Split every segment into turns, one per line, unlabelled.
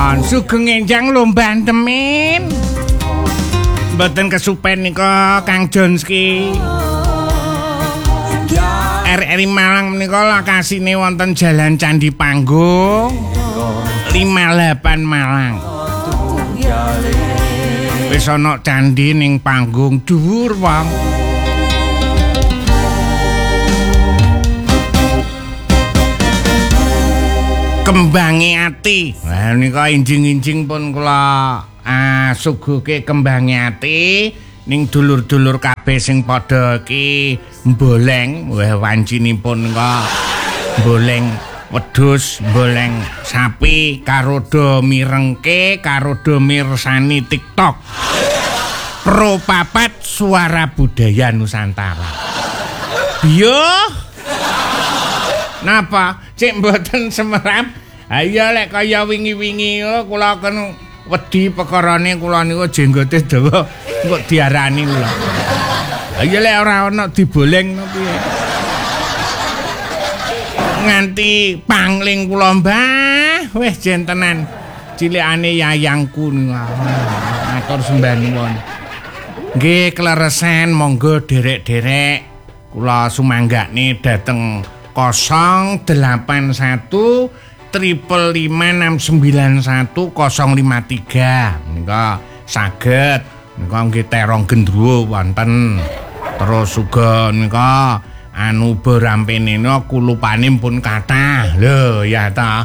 Sugeng enjang lomba temen. Mboten kesupen nika Kang Jonski. RRI Malang menika lokasine wonten Jalan Candi Panggung 58 Malang. Wis ana candi ning panggung dhuwur wong. Kembange ati. Lah nika injing-injing pun kula suguhke kembange ati ning dulur-dulur kabeh sing padha iki mboleng, wah wancinipun nika mboleng wedhus, mboleng sapi karo do mirengke karo do mirsani TikTok. Pro papat suara budaya Nusantara. Biyo. Napa? Cek mboten semerap. Ayo lek kaya wingi-wingi kula kan wedi pekarane kula niku jenggote dawa kok diarani kula. Ayo lek ora ana diboleng piye. Nganti pangling kula Mbah, wis jentenan cilikane yayangku niku. Matur sembah nuwun. Nggih kleresan monggo derek-derek kula sumanggakne dhateng 081 555 691 053 nika saged nika nggih terong gendruwo wonten terus uga nika anu berampene kulupane pun kathah lho ya ta.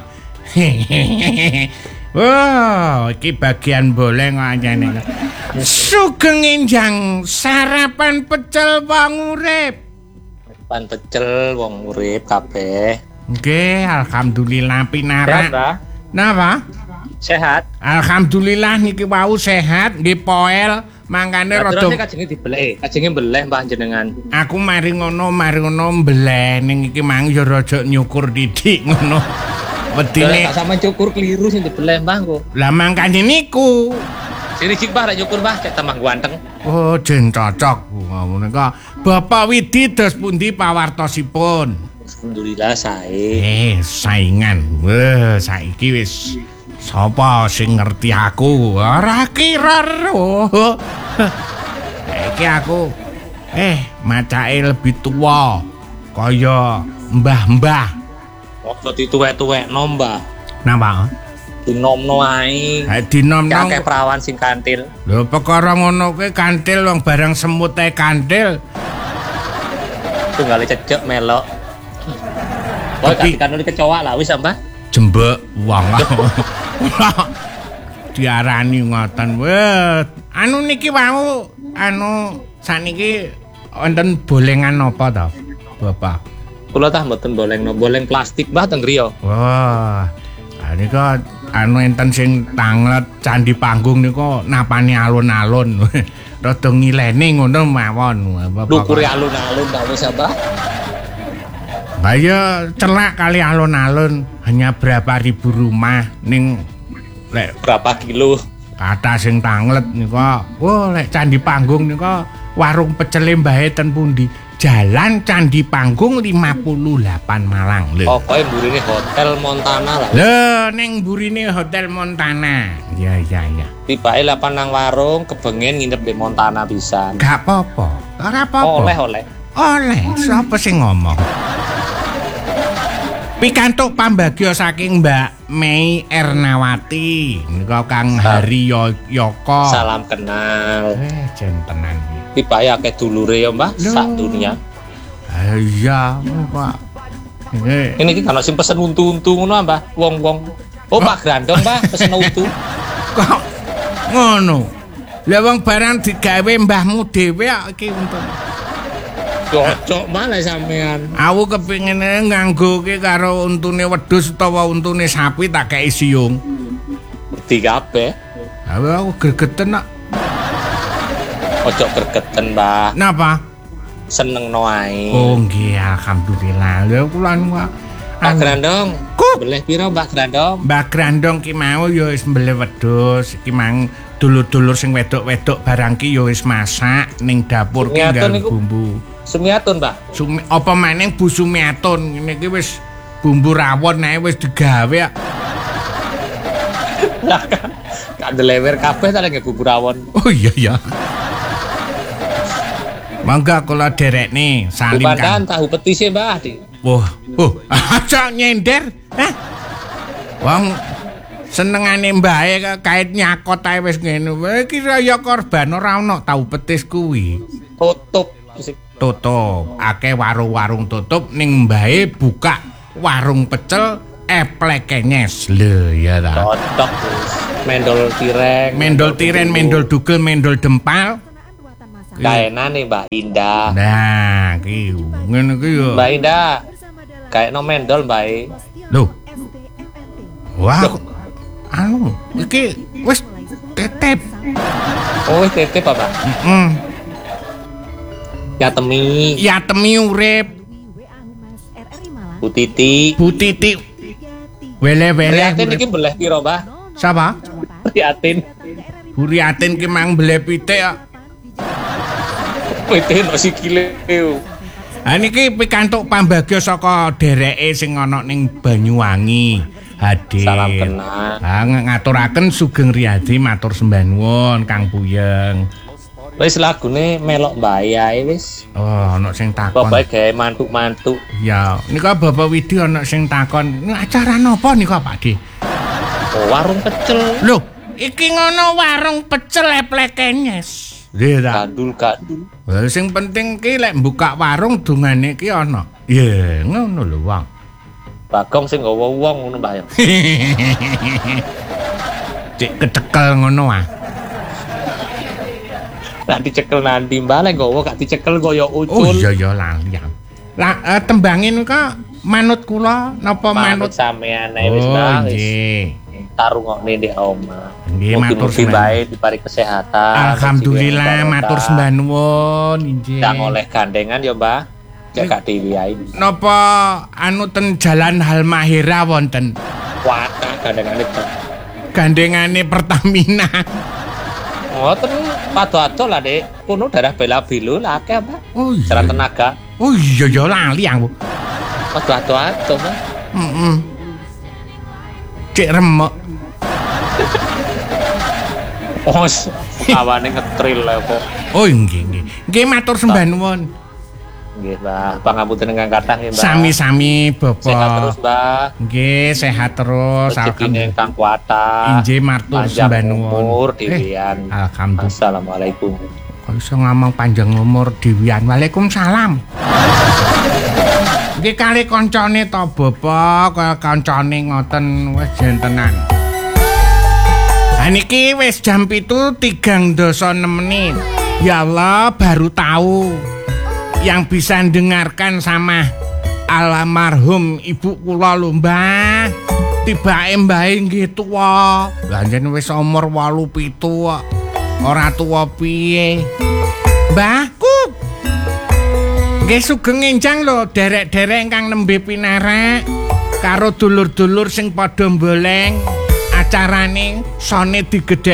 Wow, iki bagian boleh ngajene. Sugeng enjang sarapan pecel wong urip.
Pan pecel wong urip kabeh.
Nggih, alhamdulillah pinarak.
Sehat,
Napa?
Sehat.
Alhamdulillah niki wau sehat, nggih poel, mangkane rada
kajenge dibeleh, kajenge beleh mbah jenengan.
Aku mari ngono mbeleh ning iki mang ya rada nyukur didik ngono. Wedine
gak sampe cukur keliru sing dibeleh mbah kok.
Lah mangkane niku.
Sirijik mbah rek nyukur mbah cek tambah ganteng.
Oh, jen cocok. Menika Bapak Widi dos pundi pawartosipun?
Alhamdulillah sae.
Saingan. Wah, saiki wis sapa sing ngerti aku? Ora kira. Iki aku macake lebih tua. Kaya mbah-mbah.
Ojo dituwek-tuwekno mbah.
Napa?
Dinomno ae.
Dinomno
kakek perawan sing kantil.
Lho perkara ngono kuwi kantil wong barang semut ae kantil.
Tunggale cecek melok. Kok dikandani kecoa lah wis mbah.
Jembek wong. Diarani ngoten. Wah, anu niki wau saniki wonten bolengan apa to, Bapak?
Kula tah mboten boleng plastik mbah teng griya.
Wah. Nika enten sing tanglet Candi Panggung niku napani alun-alun. Rada ngilene ngono mawon.
Dukure alun-alun ta wis apa?
Ayo celak kali alun-alun hanya berapa ribu rumah ning lek
berapa kilo
kata sing tanglet nika. Wah, lek Candi Panggung nika warung pecele mbahe ten pundi? Jalan Candi Panggung 58 Malang lho.
Pokoke mburine Hotel Montana lah.
Lho, ning mburine Hotel Montana. Ya.
Tibake lapan nang warung kebengen nginep di Montana pisan.
Gak apa-apa. Ora apa-apa. Oleh. Sapa sing ngomong? Pikantuk pambagya saking Mbak Mei Ernawati nika Kang Hari Yoko.
Salam kenal.
Jentenan.
Tibake akeh dulure ya, Mbah, sak dunia.
Iya, Pak.
Ini iki kalau sing pesen untu-untu ngono, Mbah. Wong-wong. Oh, Pak Grandong, Mbah, pesen untu.
Kok ngono? Lah wong barang digawe mbahmu dhewe iki untu.
Cocok malah sampean.
Aku kepingine nganggoke karo untune wedhus utawa untune sapi tak kei siung.
Ngerti kabeh.
Aku gregeten kok.
Ojo gregeten, Mbah.
Napa?
Senengno ae.
Oh nggih, alhamdulillah. Lha kula
Pak Grandong. Beleh piro Mbak Grandong?
Mbak Grandong ki mau ya wis mbeleh wedhus. Iki mang dulur-dulur sing wedok-wedok barang ki ya wis masak ning dapur ki nggawe bumbu.
Sumiatun, Mbak.
Apa maning Bu Sumiatun niki wis bumbu rawon ae wis digawe.
Gak ndelewer kabeh ta nek bubur rawon.
Oh iya. Mangga kula derekne salim
Bukan tahu petis e, Mbah.
Wah, aja nyender. Hah? Wong senengane mbae kait nyakot ae wis ngene. Iki ya korban ora ono tahu petis kuwi. Tutup. Akeh warung-warung tutup ning mbae buka warung pecel eplekenyes. Lho ya ta.
Cocok wis. Mendol tiren,
mendol dugel, mendol dempal.
Kaenane Mbak Indah.
Nah, ki ngene ki yo.
Mbak Indah. Kayak no mendol, Mbak.
Loh. Wah. Anu, iki wis tetep.
Oh, wis tetep apa?
Heeh.
Ya temi
urip.
Bu Titi.
Wele-wele.
Riatin iki beleh piro, Mbah?
Sapa?
Riatin
ki mang beleh pitik kok.
Pitik no sikile.
Ha niki pikantuk pambagya saka dereke sing ana ning Banyuwangi. Hadir.
Salam kenal.
Ha ngaturaken Sugeng Riyadi matur sembah nuwun Kang Puyeng.
Wis lagune melok mbayae wis.
Oh, ana sing takon.
Bapak gawe mantuk-mantuk.
Ya, nika Bapak Widi ana sing takon, acara napa nika Pakde?
Oh, warung pecel.
Loh, iki ngono warung pecel eplekenyes. Nggih ta.
Gandul.
Lah sing penting ki lek buka warung dungane ki ana. Ya, ngono lho, Wong.
Bagong sing nggawa wong ngono, Mbah ya.
Cek kecekel ngono ah.
Lah dicekel nanti Mbah lek nggawa gak dicekel kaya ucul.
Oh iya lali. Lah tembangin kok manut kula napa manut
sampean wis Mbah wis.
Nggih.
Tarungokne ndek omah.
Nggih matur
bae dipari kesehatan.
Alhamdulillah matur sembah nuwun nggih.
Ndak oleh gandengan ya, Mbah. Cek gak dhewe ae.
Napa anu ten Jalan Halmahera wonten?
Wadah gandengane.
Gandengane Pertamina.
Ngoten pado-ado lah, Dik. Kuno daerah Bela-Belo lah akeh, Mbah.
Oh iya.
Jalan Tenaga.
Oh iya ya lali aku.
Pado-ado, Mbah.
Heeh. Cek remuk.
Oh, awane ngetril lah kok.
Oh nggih. Nggih matur sembah nuwun.
Nggih, Mbah. Pangapunten ingkang kathah nggih, Mbah.
Sami-sami, Bapak.
Sehat terus, Mbah.
Nggih, sehat terus.
Rezekine ingkang kuatah.
Injih matur sembah nuwun.
Umur dhewean.
Alhamdulillah.
Assalamualaikum.
Kok iso ngomong panjang umur dhewean. Waalaikumsalam. Nggih kali kancane to, Bapak, kaya kancane ngoten wis jentenan. Niki wis jam 7:36 menit. Ya Allah, baru tahu yang bisa dengarkan sama almarhum ibu kula lho, Mbah. Tibake mbahe nggih tuwa. Lah njen wis umur 87 kok. Ora tuwa piye. Mbahku. Nggih sugeng enjang lho derek-derek ingkang nembe pinarak karo dulur-dulur sing padha mboleng. Acarane sone digedhe